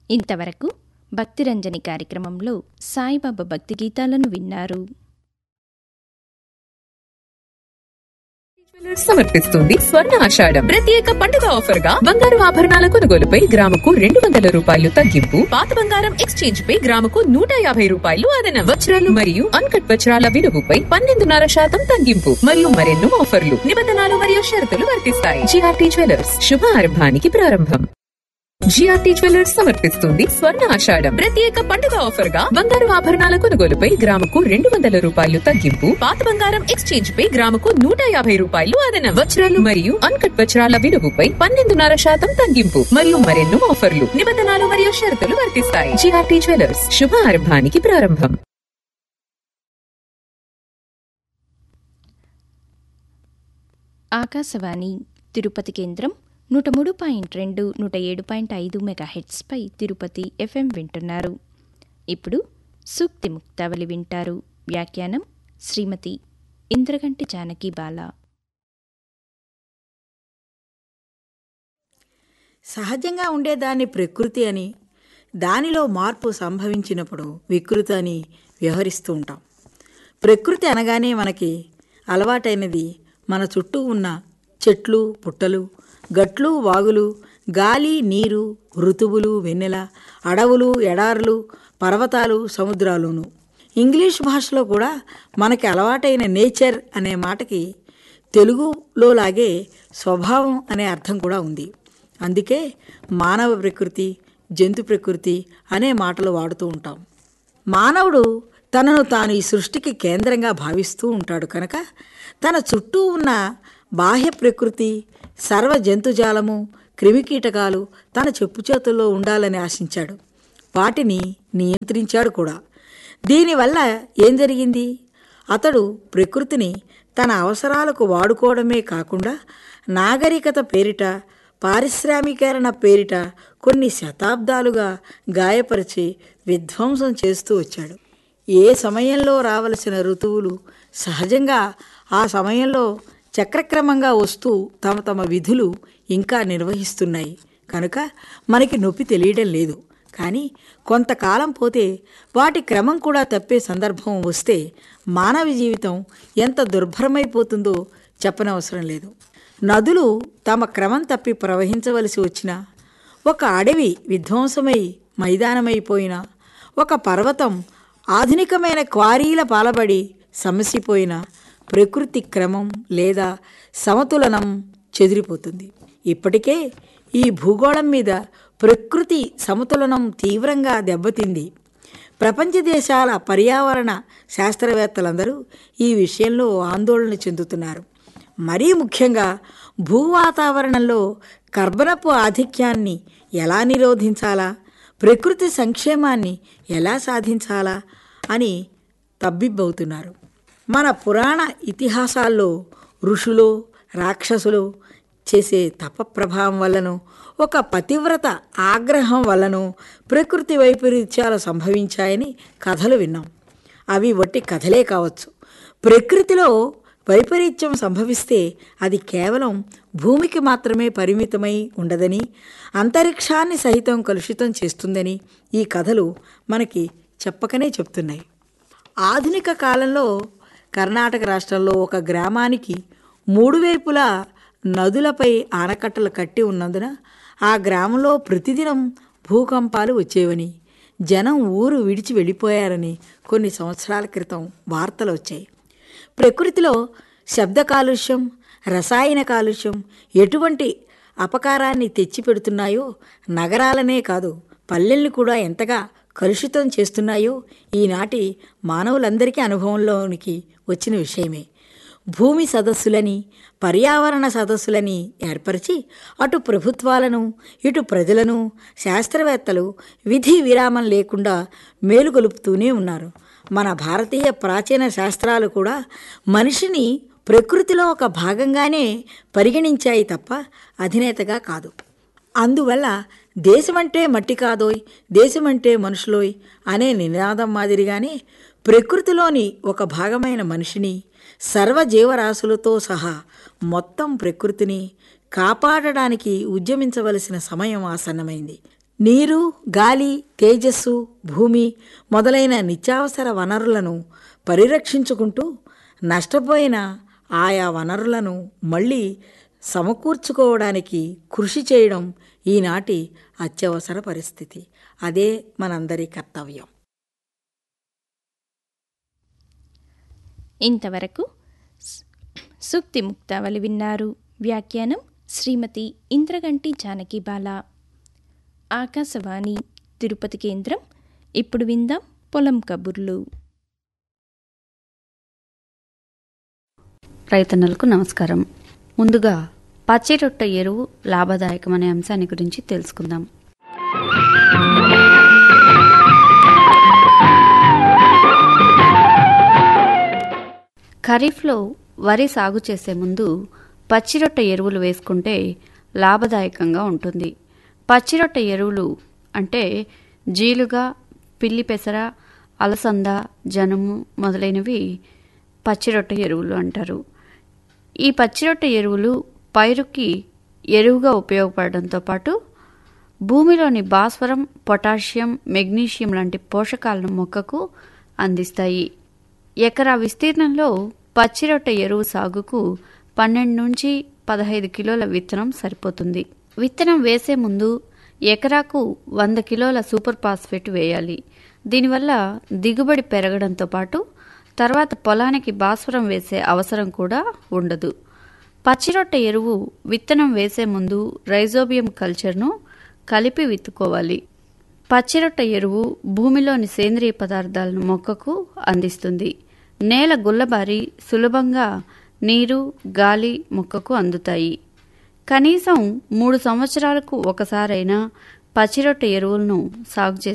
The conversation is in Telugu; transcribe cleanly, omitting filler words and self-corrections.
ఇంతవరకు భక్తిరంజని కార్యక్రమంలో సాయిబాబా భక్తి గీతాలను విన్నారు. సమర్పిస్తుంది స్వర్ణ ఆషాఢం ప్రత్యేక పండుగ ఆఫర్ గా బంగారు ఆభరణాల కొనుగోలుపై గ్రాముకు 200 రూపాయలు తగ్గింపు, పాత బంగారం ఎక్స్చేంజ్ పై గ్రాముకు 150 రూపాయలు అదనం, వజ్రాలు మరియు అన్కట్ వజ్రాల విలువపై 12.5% తగ్గింపు మరియు మరెన్నో ఆఫర్లు. నిబంధనలు మరియు షరతులు వర్తిస్తాయి. జిఆర్టీ జ్యువెలర్స్ శుభారంభానికి ప్రారంభం. జిఆర్టీ జ్యువెలర్స్ సమర్పిస్తుంది స్వర్ణ ఆషాఢం ప్రత్యేక పండుగ ఆఫర్ గా బంగారు ఆభరణాల కొనుగోలుపై గ్రాముకు 200 రూపాయలు తగ్గింపు, పాత బంగారం ఎక్స్చేంజ్ పై గ్రాముకు 150 రూపాయలు అదనం, వజ్రాలు మరియు అన్కట్ వజ్రాల విలువపై 12.5% తగ్గింపు మరియు మరెన్నో ఆఫర్లు. నిబంధనలు మరియు షరతులు వర్తిస్తాయి. జిఆర్టీ జ్యువెలర్స్ శుభారంభానికి ప్రారంభం. ఆకాశవాణి తిరుపతి కేంద్రం 103.2, 107.5 మెగాహెర్ట్జ్పై తిరుపతి FM వింటున్నారు. ఇప్పుడు సూక్తి ముక్తావళి వింటారు. వ్యాఖ్యానం శ్రీమతి ఇంద్రగంటి జానకి బాల. సహజంగా ఉండేదాన్ని ప్రకృతి అని, దానిలో మార్పు సంభవించినప్పుడు వికృతి అని వ్యవహరిస్తూ ఉంటాం. ప్రకృతి అనగానే మనకి అలవాటైనది మన చుట్టూ ఉన్న చెట్లు, పుట్టలు, గట్లు, వాగులు, గాలి, నీరు, ఋతువులు, వెన్నెల, అడవులు, ఎడారులు, పర్వతాలు, సముద్రాలును. ఇంగ్లీష్ భాషలో కూడా మనకి అలవాటైన నేచర్ అనే మాటకి తెలుగులో లాగే స్వభావం అనే అర్థం కూడా ఉంది. అందుకే మానవ ప్రకృతి, జంతు ప్రకృతి అనే మాటలు వాడుతూ ఉంటాం. మానవుడు తనను తాను ఈ సృష్టికి కేంద్రంగా భావిస్తూ ఉంటాడు కనుక తన చుట్టూ ఉన్న బాహ్య ప్రకృతి, సర్వ జంతుజాలము, క్రిమికీటకాలు తన చెప్పు చేతుల్లో ఉండాలని ఆశించాడు. వాటిని నియంత్రించాడు కూడా. దీనివల్ల ఏం జరిగింది? అతడు ప్రకృతిని తన అవసరాలకు వాడుకోవడమే కాకుండా నాగరికత పేరిట, పారిశ్రామికీకరణ పేరిట కొన్ని శతాబ్దాలుగా గాయపరిచి విధ్వంసం చేస్తూ వచ్చాడు. ఏ సమయంలో రావలసిన ఋతువులు సహజంగా ఆ సమయంలో చక్రక్రమంగా వస్తూ తమ తమ విధులు ఇంకా నిర్వహిస్తున్నాయి కనుక మనకి నొప్పి తెలియడం లేదు. కానీ కొంతకాలం పోతే వాటి క్రమం కూడా తప్పే సందర్భం వస్తే మానవ జీవితం ఎంత దుర్భరమైపోతుందో చెప్పనవసరం లేదు. నదులు తమ క్రమం తప్పి ప్రవహించవలసి వచ్చినా, ఒక అడవి విధ్వంసమై మైదానమైపోయినా, ఒక పర్వతం ఆధునికమైన క్వారీల పాలబడి సమసిపోయిన ప్రకృతి క్రమం లేదా సమతులనం చెదిరిపోతుంది. ఇప్పటికే ఈ భూగోళం మీద ప్రకృతి సమతులనం తీవ్రంగా దెబ్బతింది. ప్రపంచ దేశాల పర్యావరణ శాస్త్రవేత్తలందరూ ఈ విషయంలో ఆందోళన చెందుతున్నారు. మరీ ముఖ్యంగా భూవాతావరణంలో కర్బనపు ఆధిక్యాన్ని ఎలా నిరోధించాలా, ప్రకృతి సంక్షేమాన్ని ఎలా సాధించాలా అని తబ్బిబ్బవుతున్నారు. మన పురాణ ఇతిహాసాల్లో ఋషులు, రాక్షసులు చేసే తపప్రభావం వల్లనో, ఒక పతివ్రత ఆగ్రహం వల్లనో ప్రకృతి వైపరీత్యాలు సంభవించాయని కథలు విన్నాం. అవి వట్టి కథలే కావచ్చు. ప్రకృతిలో వైపరీత్యం సంభవిస్తే అది కేవలం భూమికి మాత్రమే పరిమితమై ఉండదని, అంతరిక్షాన్ని సహితం కలుషితం చేస్తుందని ఈ కథలు మనకి చెప్పకనే చెప్తున్నాయి. ఆధునిక కాలంలో కర్ణాటక రాష్ట్రంలో ఒక గ్రామానికి 3 వైపులా నదులపై ఆనకట్టలు కట్టి ఉన్నందున ఆ గ్రామంలో ప్రతిదినం భూకంపాలు వచ్చేవని, జనం ఊరు విడిచి వెళ్ళిపోయారని కొన్ని సంవత్సరాల క్రితం వార్తలు వచ్చాయి. ప్రకృతిలో శబ్ద కాలుష్యం, రసాయన కాలుష్యం ఎటువంటి అపకారాన్ని తెచ్చిపెడుతున్నాయో, నగరాలనే కాదు పల్లెల్ని కూడా ఎంతగా కలుషితం చేస్తున్నాయో ఈనాటి మానవులందరికీ అనుభవంలోనికి వచ్చిన విషయమే. భూమి సదస్సులని, పర్యావరణ సదస్సులని ఏర్పరిచి అటు ప్రభుత్వాలను, ఇటు ప్రజలను శాస్త్రవేత్తలు విధి విరామం లేకుండా మేలుకొలుపుతూనే ఉన్నారు. మన భారతీయ ప్రాచీన శాస్త్రాలు కూడా మనిషిని ప్రకృతిలో ఒక భాగంగానే పరిగణించాయి తప్ప అధినేతగా కాదు. అందువల్ల దేశమంటే మట్టి కాదోయ్, దేశమంటే మనుషులోయ్ అనే నినాదం మాదిరిగానే ప్రకృతిలోని ఒక భాగమైన మనిషిని, సర్వజీవరాశులతో సహా మొత్తం ప్రకృతిని కాపాడడానికి ఉద్యమించవలసిన సమయం ఆసన్నమైంది. నీరు, గాలి, తేజస్సు, భూమి మొదలైన నిత్యావసర వనరులను పరిరక్షించుకుంటూ నష్టపోయిన ఆయా వనరులను మళ్ళీ సమకూర్చుకోవడానికి కృషి చేయడం ఈనాటి అత్యవసర పరిస్థితి. అదే మనందరి కర్తవ్యం. ఇంతవరకు సూక్తి ముక్తావళి విన్నారు. వ్యాఖ్యానం శ్రీమతి ఇంద్రగంటి జానకిబాల. ఆకాశవాణి తిరుపతి కేంద్రం. ఇప్పుడు విందాం పొలం కబుర్లు. రైతన్నలకు నమస్కారం. ముందుగా పచ్చి రొట్టె ఎరువు లాభదాయకం అనే అంశాన్ని గురించి తెలుసుకుందాం. ఖరీఫ్లో వరి సాగు చేసే ముందు పచ్చిరొట్ట ఎరువులు వేసుకుంటే లాభదాయకంగా ఉంటుంది. పచ్చిరొట్ట ఎరువులు అంటే జీలుగా, పిల్లి పెసర, అలసంద, జనుము మొదలైనవి పచ్చిరొట్ట ఎరువులు అంటారు. ఈ పచ్చిరొట్ట ఎరువులు పైరుకి ఎరువుగా ఉపయోగపడడంతో పాటు భూమిలోని భాస్వరం, పొటాషియం, మెగ్నీషియం లాంటి పోషకాలను మొక్కకు అందిస్తాయి. ఎకరా విస్తీర్ణంలో పచ్చిరొట్ట ఎరువు సాగుకు 12 నుంచి 15 కిలోల విత్తనం సరిపోతుంది. విత్తనం వేసే ముందు ఎకరాకు 100 కిలోల సూపర్ ఫాస్ఫేట్ వేయాలి. దీనివల్ల దిగుబడి పెరగడంతో పాటు తర్వాత పొలానికి భాస్వరం వేసే అవసరం కూడా ఉండదు. పచ్చిరొట్ట ఎరువు విత్తనం వేసే ముందు రైజోబియం కల్చర్ను కలిపి విత్తుకోవాలి. పచ్చిరొట్ట ఎరువు భూమిలోని సేంద్రియ పదార్థాలను మొక్కకు అందిస్తుంది. నేల గుల్లబారి సులభంగా నీరు, గాలి మొక్కకు అందుతాయి. కనీసం 3 సంవత్సరాలకు ఒకసారైనా పచ్చిరొట్ట ఎరువులను సాగు చేసి